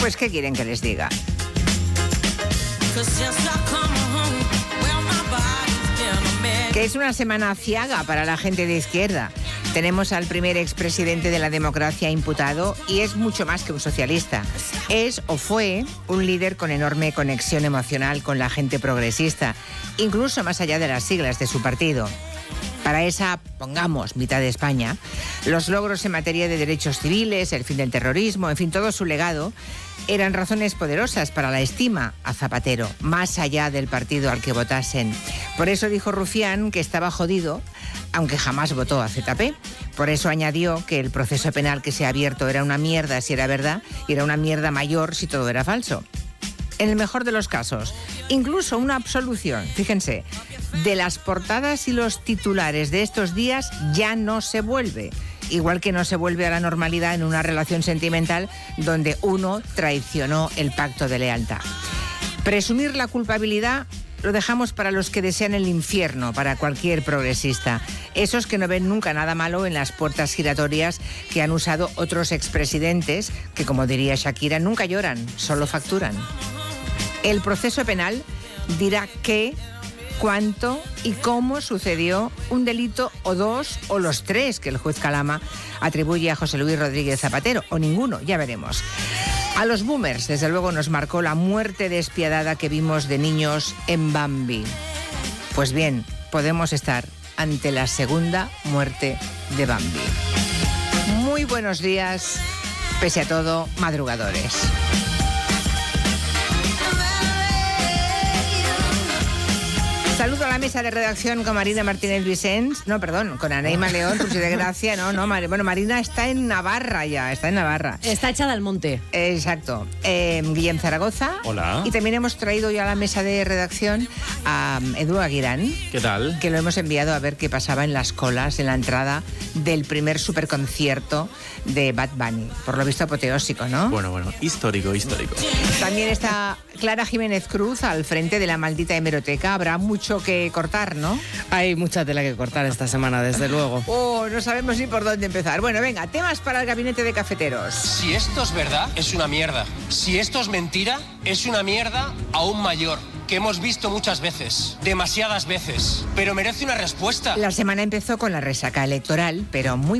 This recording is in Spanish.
Pues, ¿qué quieren que les diga? Que es una semana aciaga para la gente de izquierda. Tenemos al primer expresidente de la democracia imputado y es mucho más que un socialista. Es o fue un líder con enorme conexión emocional con la gente progresista, incluso más allá de las siglas de su partido. Para esa, pongamos, mitad de España, los logros en materia de derechos civiles, el fin del terrorismo, en fin, todo su legado, eran razones poderosas para la estima a Zapatero, más allá del partido al que votasen. Por eso dijo Rufián que estaba jodido, aunque jamás votó a ZP. Por eso añadió que el proceso penal que se ha abierto era una mierda si era verdad y era una mierda mayor si todo era falso. En el mejor de los casos, incluso una absolución, fíjense, de las portadas y los titulares de estos días ya no se vuelve. Igual que no se vuelve a la normalidad en una relación sentimental donde uno traicionó el pacto de lealtad. Presumir la culpabilidad lo dejamos para los que desean el infierno, para cualquier progresista. Esos que no ven nunca nada malo en las puertas giratorias que han usado otros expresidentes que, como diría Shakira, nunca lloran, solo facturan. El proceso penal dirá qué, cuánto y cómo sucedió un delito o dos o los tres que el juez Calama atribuye a José Luis Rodríguez Zapatero, o ninguno, ya veremos. A los boomers, desde luego, nos marcó la muerte despiadada que vimos de niños en Bambi. Pues bien, podemos estar ante la segunda muerte de Bambi. Muy buenos días, pese a todo, madrugadores. Saludo a la mesa de redacción con Marina Martínez Vicens. No, perdón, con Anaíma León, Rusi de Gracia. Bueno, Marina está en Navarra ya, está en Navarra. Está echada al monte. Exacto. Guillem Zaragoza. Hola. Y también hemos traído ya a la mesa de redacción a Edu Aguirán. ¿Qué tal? Que lo hemos enviado a ver qué pasaba en las colas, en la entrada del primer superconcierto de Bad Bunny. Por lo visto apoteósico, ¿no? Bueno, histórico. También está Clara Jiménez Cruz al frente de la maldita hemeroteca. Habrá mucho que cortar, ¿no? Hay mucha tela que cortar esta semana, desde luego. No sabemos ni por dónde empezar. Bueno, venga, temas para el gabinete de cafeteros. Si esto es verdad, es una mierda. Si esto es mentira, es una mierda aún mayor, que hemos visto muchas veces, demasiadas veces, pero merece una respuesta. La semana empezó con la resaca electoral, pero muy